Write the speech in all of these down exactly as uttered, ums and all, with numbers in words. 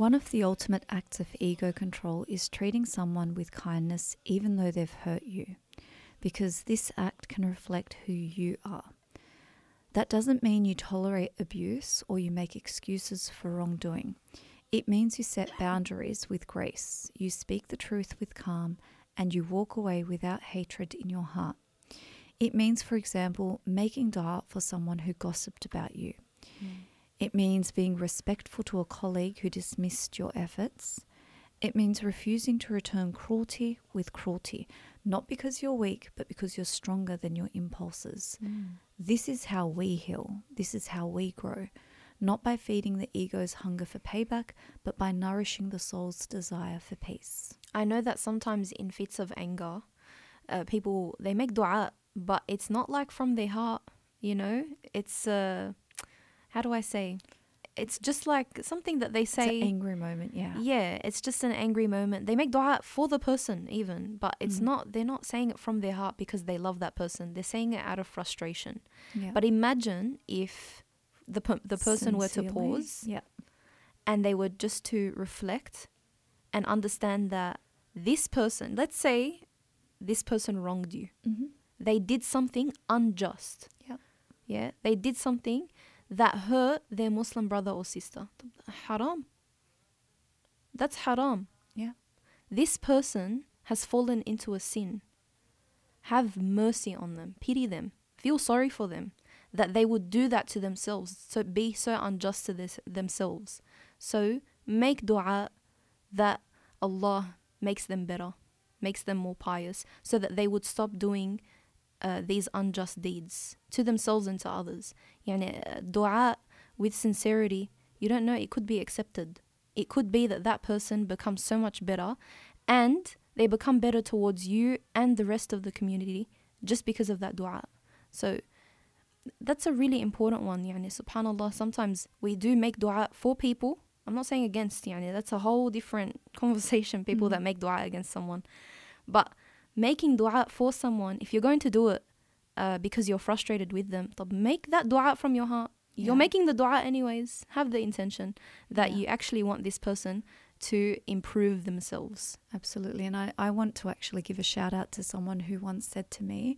One of the ultimate acts of ego control is treating someone with kindness even though they've hurt you, because this act can reflect who you are. That doesn't mean you tolerate abuse or you make excuses for wrongdoing. It means you set boundaries with grace, you speak the truth with calm, and you walk away without hatred in your heart. It means, for example, making dua for someone who gossiped about you. Mm. It means being respectful to a colleague who dismissed your efforts. It means refusing to return cruelty with cruelty, not because you're weak, but because you're stronger than your impulses. Mm. This is how we heal. This is how we grow, not by feeding the ego's hunger for payback, but by nourishing the soul's desire for peace. I know that sometimes in fits of anger, uh, people, they make dua, but it's not like from their heart, you know? It's, uh, how do I say? It's just like something that they say. It's an angry moment, yeah. Yeah, it's just an angry moment. They make dua for the person even, but it's mm. not, they're not saying it from their heart because they love that person. They're saying it out of frustration. Yeah. But imagine if the the person Sincerely. were to pause yeah. and they were just to reflect and understand that this person, let's say this person wronged you. Mm-hmm. They did something unjust. Yeah. Yeah, they did something that hurt their Muslim brother or sister. Haram. That's haram. Yeah. This person has fallen into a sin. Have mercy on them. Pity them. Feel sorry for them. That they would do that to themselves. So be so unjust to this, themselves. So make dua that Allah makes them better. Makes them more pious. So that they would stop doing Uh, these unjust deeds to themselves and to others. Yani, uh, dua with sincerity, you don't know, it could be accepted. It could be that that person becomes so much better and they become better towards you and the rest of the community just because of that dua. So that's a really important one. Yani, subhanallah, sometimes we do make dua for people. I'm not saying against, yani, that's a whole different conversation, people mm. that make dua against someone. But making dua for someone, if you're going to do it uh, because you're frustrated with them, make that dua from your heart. Yeah. You're making the dua anyways. Have the intention that yeah. you actually want this person to improve themselves. Absolutely. And I, I want to actually give a shout out to someone who once said to me,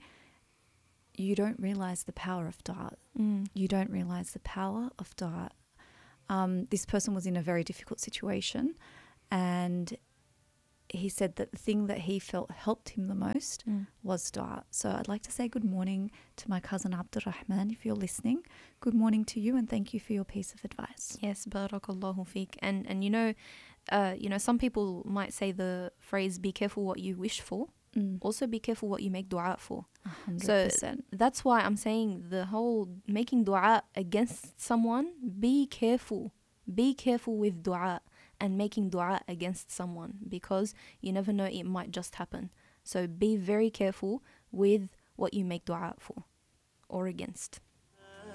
you don't realize the power of dua. Mm. You don't realize the power of dua. Um, this person was in a very difficult situation, and he said that the thing that he felt helped him the most mm. was dua. So I'd like to say good morning to my cousin Abdurrahman, if you're listening. Good morning to you, and thank you for your piece of advice. Yes, barakallahu feek. And and you know, uh, you know, some people might say the phrase "be careful what you wish for." Mm. Also, be careful what you make dua for. one hundred percent. So that's why I'm saying the whole making dua against someone. Be careful. Be careful with dua. And making dua against someone, because you never know, it might just happen. So be very careful with what you make dua for or against.